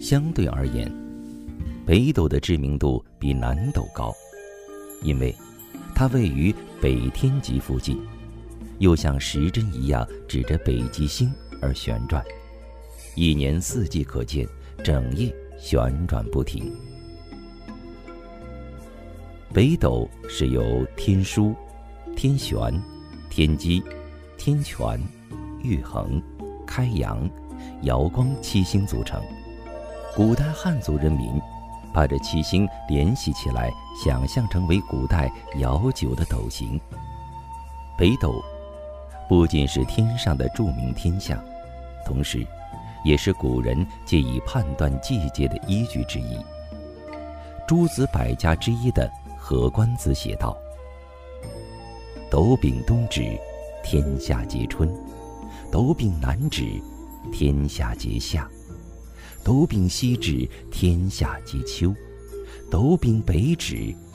相对而言，北斗的知名度比南斗高，因为它位于北天极附近，又像时针一样指着北极星而旋转，一年四季可见，整夜旋转不停。北斗是由天枢、天璇、天机、天权、玉衡、开阳、瑶光七星组成。古代汉族人民把这七星联系起来，想象成为古代遥久的斗形。北斗不仅是天上的著名天象，同时也是古人借以判断季节的依据之一。诸子百家之一的何官子写道：斗柄东指，天下皆春；斗柄南指，天下皆夏；斗柄西指，天下皆秋；斗柄北指，